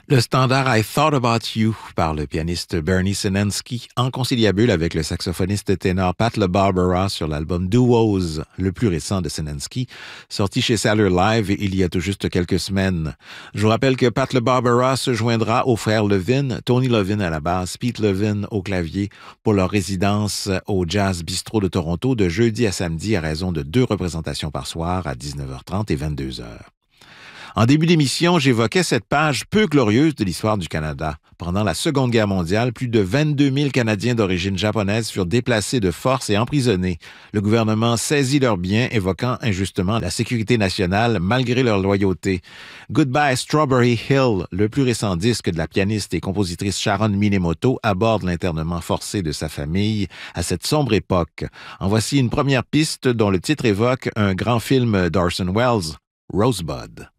Le standard I Thought About You par le pianiste Bernie Senensky en conciliabule avec le saxophoniste ténor Pat LaBarbera sur l'album Duos, le plus récent de Senensky, sorti chez Sailor Live il y a tout juste quelques semaines. Je vous rappelle que Pat LaBarbera se joindra aux frères Levin, Tony Levin à la basse, Pete Levin au clavier pour leur résidence au Jazz Bistro de Toronto de jeudi à samedi à raison de 2 représentations par soir à 19h30 et 22h. En début d'émission, j'évoquais cette page peu glorieuse de l'histoire du Canada. Pendant la Seconde Guerre mondiale, plus de 22 000 Canadiens d'origine japonaise furent déplacés de force et emprisonnés. Le gouvernement saisit leurs biens, évoquant injustement la sécurité nationale malgré leur loyauté. Goodbye Strawberry Hill, le plus récent disque de la pianiste et compositrice Sharon Minemoto, aborde l'internement forcé de sa famille à cette sombre époque. En voici une première piste dont le titre évoque un grand film d'Orson Welles, Rosebud.